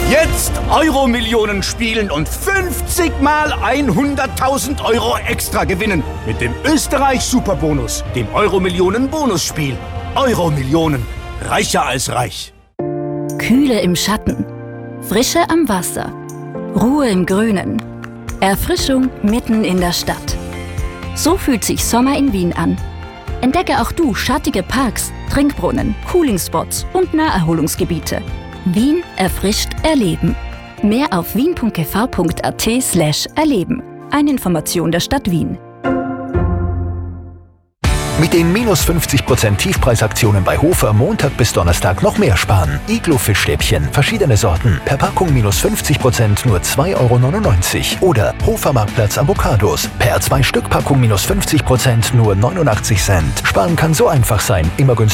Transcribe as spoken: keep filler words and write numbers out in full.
Jetzt Euro-Millionen spielen und fünfzig mal hunderttausend Euro extra gewinnen. Mit dem Österreich-Superbonus, dem Euro-Millionen-Bonusspiel. Euro-Millionen. Reicher als reich. Kühle im Schatten. Frische am Wasser. Ruhe im Grünen. Erfrischung mitten in der Stadt. So fühlt sich Sommer in Wien an. Entdecke auch du schattige Parks, Trinkbrunnen, Cooling-Spots und Naherholungsgebiete. Wien erfrischt Erleben. Mehr auf wien punkt g v punkt a t slash erleben. Eine Information der Stadt Wien. Mit den minus fünfzig Prozent Tiefpreisaktionen bei Hofer Montag bis Donnerstag noch mehr sparen. Iglo-Fischstäbchen, verschiedene Sorten, per Packung minus fünfzig Prozent nur zwei Euro neunundneunzig. Oder Hofer Marktplatz Avocados, per zwei Stück Packung minus fünfzig Prozent nur neunundachtzig Cent. Sparen kann so einfach sein, immer günstiger.